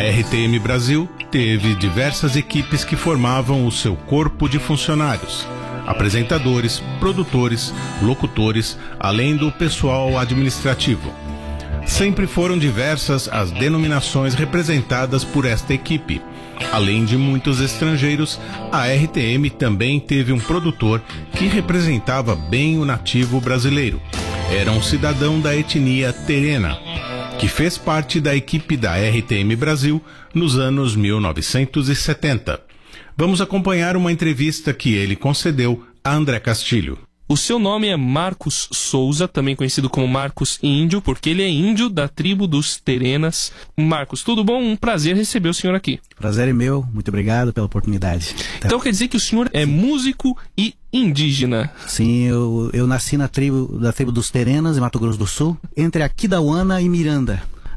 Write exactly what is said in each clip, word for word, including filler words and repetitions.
R T M Brasil teve diversas equipes que formavam o seu corpo de funcionários, apresentadores, produtores, locutores, além do pessoal administrativo. Sempre foram diversas as denominações representadas por esta equipe. Além de muitos estrangeiros, a R T M também teve um produtor que representava bem o nativo brasileiro. Era um cidadão da etnia terena, que fez parte da equipe da R T M Brasil nos anos mil novecentos e setenta. Vamos acompanhar uma entrevista que ele concedeu a André Castilho. O seu nome é Marcos Souza, também conhecido como Marcos Índio, porque ele é índio da tribo dos Terenas. Marcos, tudo bom? Um prazer receber o senhor aqui. Prazer é meu, muito obrigado pela oportunidade. Então, então quer dizer que o senhor é músico e indígena? Sim, eu, eu nasci na tribo, da tribo dos Terenas, em Mato Grosso do Sul, entre Aquidauana e Miranda.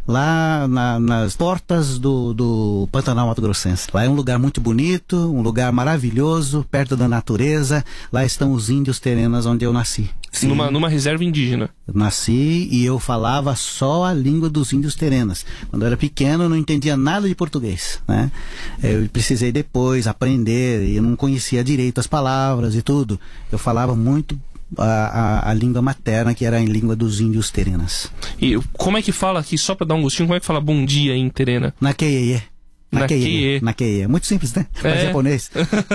Lá na, nas portas do, do Pantanal Mato Grossense. Lá é um lugar muito bonito, um lugar maravilhoso, perto da natureza. Lá estão os índios terenas onde eu nasci. Sim. Numa, numa reserva indígena. Eu nasci e eu falava só a língua dos índios terenas. Quando eu era pequeno eu não entendia nada de português, né? Eu precisei depois aprender e eu não conhecia direito as palavras e tudo. Eu falava muito A, a, a língua materna, que era a língua dos índios terenas. E como é que fala aqui, só para dar um gostinho, como é que fala bom dia em terena? Naqueiê. Naqueiê. Naqueiê. Muito simples, né? Para é. japonês.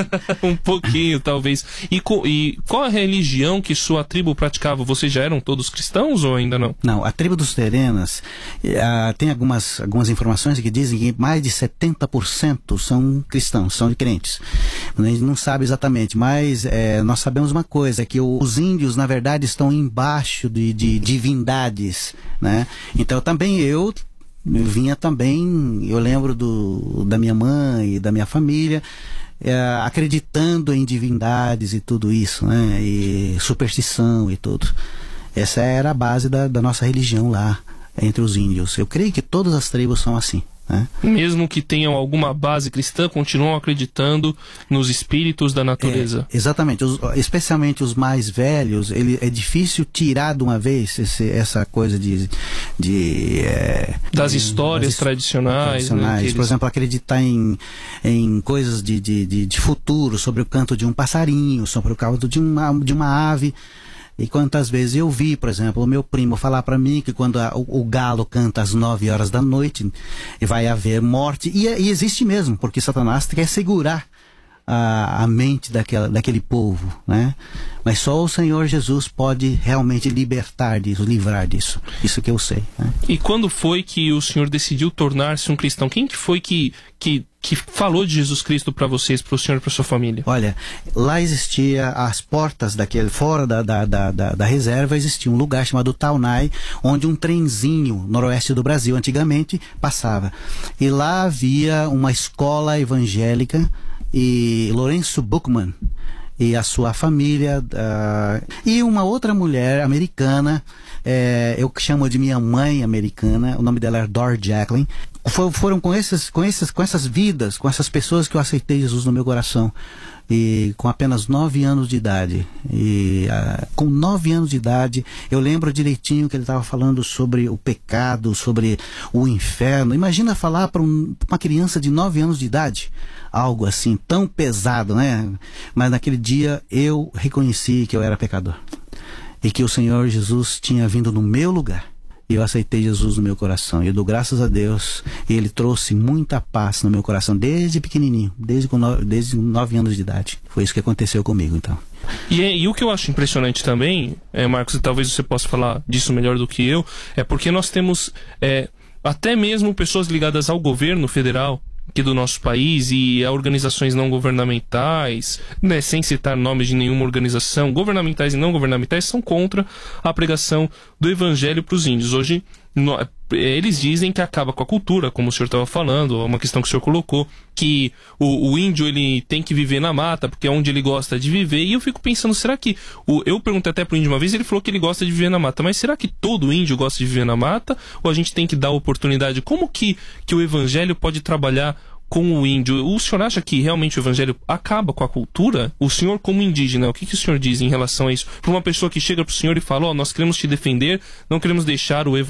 Um pouquinho, talvez. E, co, e qual a religião que sua tribo praticava? Vocês já eram todos cristãos ou ainda não? Não, a tribo dos Terenas uh, tem algumas, algumas informações que dizem que mais de setenta por cento são cristãos, são de crentes. A gente não sabe exatamente, mas é, nós sabemos uma coisa, que o, os índios, na verdade, estão embaixo de, de divindades, né? Então também eu Eu vinha também, eu lembro do, da minha mãe e da minha família, é, acreditando em divindades e tudo isso, né? E superstição e tudo. Essa era a base da, da nossa religião lá, entre os índios. Eu creio que todas as tribos são assim, né? Mesmo que tenham alguma base cristã, continuam acreditando nos espíritos da natureza. É, exatamente, os, especialmente os mais velhos, ele, é difícil tirar de uma vez esse, essa coisa de... de é, das histórias das tradicionais. tradicionais. Né, eles... Por exemplo, acreditar em, em coisas de, de, de, de futuro, sobre o canto de um passarinho, sobre o canto de uma, de uma ave. E quantas vezes eu vi, por exemplo, o meu primo falar para mim que quando a, o, o galo canta às nove horas da noite, vai haver morte. E, e existe mesmo, porque Satanás quer segurar a, a mente daquela, daquele povo, né? Mas só o Senhor Jesus pode realmente libertar disso, livrar disso. Isso que eu sei, né? E quando foi que o senhor decidiu tornar-se um cristão? Quem que foi que... que que falou de Jesus Cristo para vocês, para o senhor e para sua família? Olha, lá existia as portas daquele, fora da, da, da, da, da reserva, existia um lugar chamado Taunay, onde um trenzinho noroeste do Brasil, antigamente, passava. E lá havia uma escola evangélica, e Lourenço Buchmann e a sua família, uh, e uma outra mulher americana, é, eu chamo de minha mãe americana, o nome dela é Dor Jacqueline. For, foram com, esses, com, esses, com essas vidas, com essas pessoas que eu aceitei Jesus no meu coração. E com apenas nove anos de idade. E uh, com nove anos de idade, eu lembro direitinho que ele estava falando sobre o pecado, sobre o inferno. Imagina falar para um, uma criança de nove anos de idade algo assim, tão pesado, né? Mas naquele dia eu reconheci que eu era pecador. E que o Senhor Jesus tinha vindo no meu lugar. E eu aceitei Jesus no meu coração. E eu dou graças a Deus. E Ele trouxe muita paz no meu coração desde pequenininho, desde com nove, desde nove anos de idade. Foi isso que aconteceu comigo, então. E, e o que eu acho impressionante também, é, Marcos, e talvez você possa falar disso melhor do que eu, é porque nós temos é, até mesmo pessoas ligadas ao governo federal aqui do nosso país e a organizações não governamentais, né, sem citar nomes de nenhuma organização, governamentais e não governamentais, são contra a pregação do evangelho para os índios. Hoje, no, eles dizem que acaba com a cultura, como o senhor estava falando, uma questão que o senhor colocou, que o, o índio ele tem que viver na mata, porque é onde ele gosta de viver, e eu fico pensando, será que... O, eu perguntei até pro índio uma vez, ele falou que ele gosta de viver na mata, mas será que todo índio gosta de viver na mata? Ou a gente tem que dar oportunidade? Como que, que o evangelho pode trabalhar com o índio? O senhor acha que realmente o evangelho acaba com a cultura? O senhor como indígena, o que, que o senhor diz em relação a isso? Para uma pessoa que chega pro senhor e fala, ó, oh, nós queremos te defender, não queremos deixar o evangelho